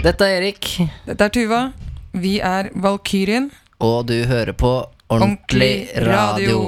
Dette er Erik. Dette er Tuva. Vi er Valkyrien. Og du hører på Ordentlig Radio.